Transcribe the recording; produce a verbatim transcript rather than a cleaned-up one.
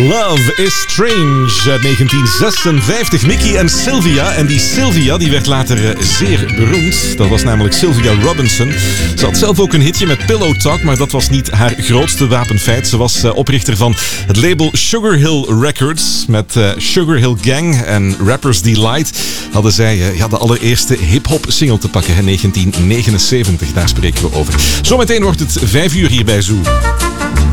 Love is Strange uit negentien zesenvijftig. Mickey en Sylvia. En die Sylvia die werd later zeer beroemd. Dat was namelijk Sylvia Robinson. Ze had zelf ook een hitje met Pillow Talk, maar dat was niet haar grootste wapenfeit. Ze was oprichter van het label Sugar Hill Records. Met Sugar Hill Gang en Rappers Delight hadden zij ja, de allereerste hip-hop single te pakken in negentien negenenzeventig. Daar spreken we over. Zometeen wordt het vijf uur hier bij Zoo.